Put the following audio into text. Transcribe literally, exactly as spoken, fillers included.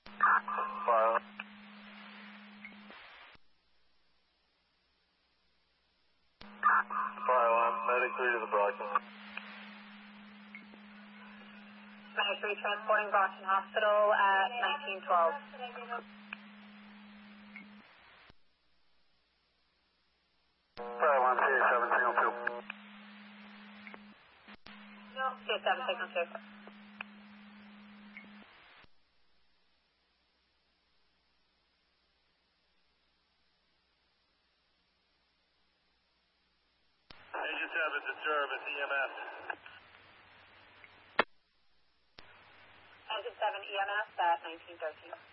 Fire. Fire one, medic three to the Brockton. Medic three transporting Brockton Hospital at nineteen twelve. Fire one, C A seven, signal two. C A seven, signal two. Engine seven to service, E M S. Engine seven, E M S at nineteen thirteen.